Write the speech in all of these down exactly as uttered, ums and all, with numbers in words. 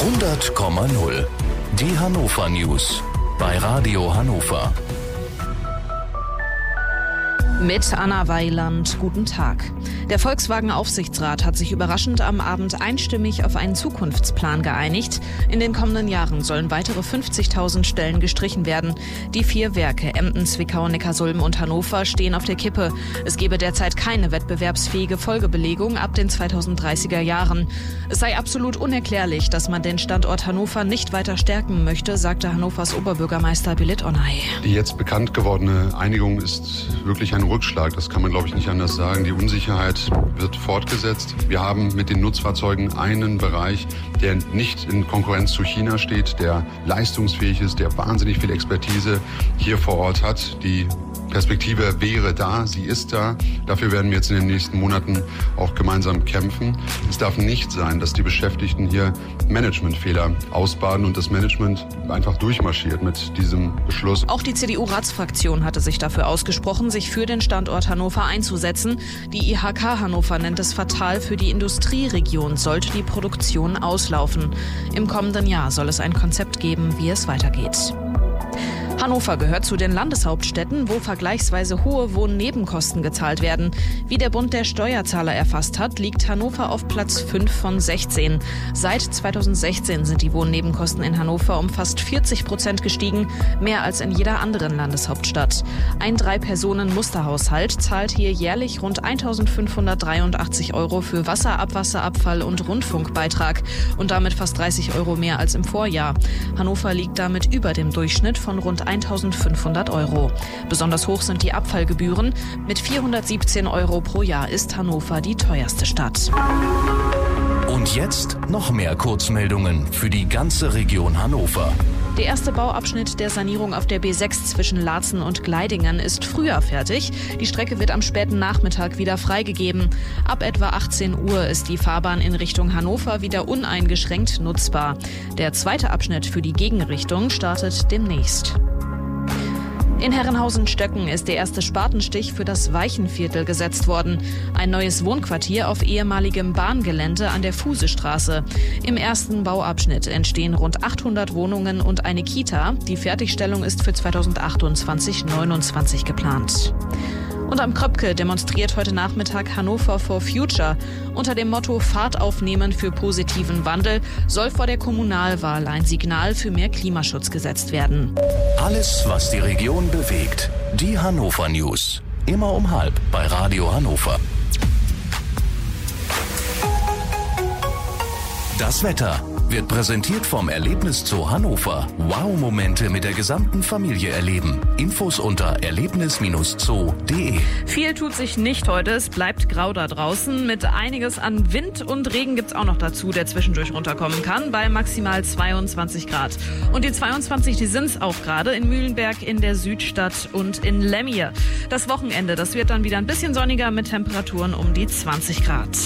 hundert Komma null. Die Hannover News bei Radio Hannover. Mit Anna Weiland, guten Tag. Der Volkswagen-Aufsichtsrat hat sich überraschend am Abend einstimmig auf einen Zukunftsplan geeinigt. In den kommenden Jahren sollen weitere fünfzigtausend Stellen gestrichen werden. Die vier Werke Emden, Zwickau, Neckarsulm und Hannover stehen auf der Kippe. Es gebe derzeit keine wettbewerbsfähige Folgebelegung ab den zweitausenddreißiger Jahren. Es sei absolut unerklärlich, dass man den Standort Hannover nicht weiter stärken möchte, sagte Hannovers Oberbürgermeister Belit Onay. Die jetzt bekannt gewordene Einigung ist wirklich ein Rückschlag. Das kann man, glaube ich, nicht anders sagen. Die Unsicherheit wird fortgesetzt. Wir haben mit den Nutzfahrzeugen einen Bereich, der nicht in Konkurrenz zu China steht, der leistungsfähig ist, der wahnsinnig viel Expertise hier vor Ort hat. Die Perspektive wäre da, sie ist da. Dafür werden wir jetzt in den nächsten Monaten auch gemeinsam kämpfen. Es darf nicht sein, dass die Beschäftigten hier Managementfehler ausbaden und das Management einfach durchmarschiert mit diesem Beschluss. Auch die C D U-Ratsfraktion hatte sich dafür ausgesprochen, sich für den Standort Hannover einzusetzen. Die I H K Hannover nennt es fatal, für die Industrieregion sollte die Produktion auslaufen. Im kommenden Jahr soll es ein Konzept geben, wie es weitergeht. Hannover gehört zu den Landeshauptstädten, wo vergleichsweise hohe Wohnnebenkosten gezahlt werden. Wie der Bund der Steuerzahler erfasst hat, liegt Hannover auf Platz fünf von sechzehn. Seit zweitausendsechzehn sind die Wohnnebenkosten in Hannover um fast vierzig Prozent gestiegen, mehr als in jeder anderen Landeshauptstadt. Ein Drei-Personen-Musterhaushalt zahlt hier jährlich rund eintausendfünfhundertdreiundachtzig Euro für Wasser, Abwasser, Abfall und Rundfunkbeitrag und damit fast dreißig Euro mehr als im Vorjahr. Hannover liegt damit über dem Durchschnitt von rund eintausendfünfhundert Euro. Besonders hoch sind die Abfallgebühren. Mit vierhundertsiebzehn Euro pro Jahr ist Hannover die teuerste Stadt. Und jetzt noch mehr Kurzmeldungen für die ganze Region Hannover. Der erste Bauabschnitt der Sanierung auf der B sechs zwischen Laatzen und Gleidingen ist früher fertig. Die Strecke wird am späten Nachmittag wieder freigegeben. Ab etwa achtzehn Uhr ist die Fahrbahn in Richtung Hannover wieder uneingeschränkt nutzbar. Der zweite Abschnitt für die Gegenrichtung startet demnächst. In Herrenhausen-Stöcken ist der erste Spatenstich für das Weichenviertel gesetzt worden. Ein neues Wohnquartier auf ehemaligem Bahngelände an der Fusestraße. Im ersten Bauabschnitt entstehen rund achthundert Wohnungen und eine Kita. Die Fertigstellung ist für zweitausendachtundzwanzig neunundzwanzig geplant. Und am Kröpke demonstriert heute Nachmittag Hannover for Future. Unter dem Motto Fahrt aufnehmen für positiven Wandel soll vor der Kommunalwahl ein Signal für mehr Klimaschutz gesetzt werden. Alles, was die Region bewegt. Die Hannover News. Immer um halb bei Radio Hannover. Das Wetter wird präsentiert vom Erlebniszoo Hannover. Wow-Momente mit der gesamten Familie erleben. Infos unter erlebnis zoo punkt de. Viel tut sich nicht heute. Es bleibt grau da draußen. Mit einiges an Wind und Regen gibt's auch noch dazu, der zwischendurch runterkommen kann, bei maximal zweiundzwanzig Grad. Und die zweiundzwanzig, die sind's auch gerade in Mühlenberg, in der Südstadt und in Lemmier. Das Wochenende, das wird dann wieder ein bisschen sonniger mit Temperaturen um die zwanzig Grad.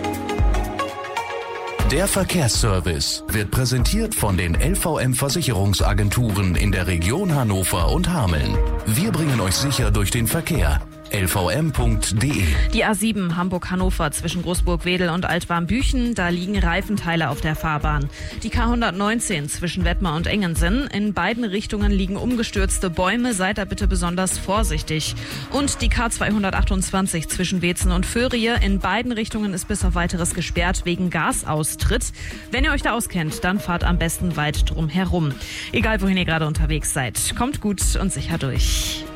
Der Verkehrsservice wird präsentiert von den L V M-Versicherungsagenturen in der Region Hannover und Hameln. Wir bringen euch sicher durch den Verkehr. L V M punkt de. Die A sieben Hamburg-Hannover zwischen Großburg-Wedel und Altwarmbüchen, da liegen Reifenteile auf der Fahrbahn. Die K hundertneunzehn zwischen Wettmar und Engensen, in beiden Richtungen liegen umgestürzte Bäume, seid da bitte besonders vorsichtig. Und die K zweihundertachtundzwanzig zwischen Wetzen und Föhrie, in beiden Richtungen ist bis auf weiteres gesperrt wegen Gasaustritt. Wenn ihr euch da auskennt, dann fahrt am besten weit drum herum. Egal wohin ihr gerade unterwegs seid, kommt gut und sicher durch.